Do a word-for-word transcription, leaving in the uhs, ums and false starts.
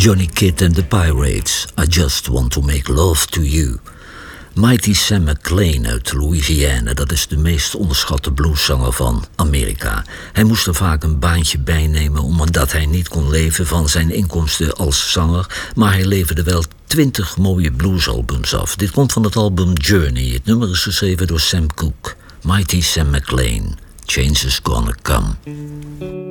Johnny Kidd and the Pirates, I Just Want to Make Love to You. Mighty Sam McClain uit Louisiana, dat is de meest onderschatte blueszanger van Amerika. Hij moest er vaak een baantje bijnemen omdat hij niet kon leven van zijn inkomsten als zanger, maar hij leverde wel twintig mooie bluesalbums af. Dit komt van het album Journey. Het nummer is geschreven door Sam Cooke. Mighty Sam McClain, Change is Gonna Come.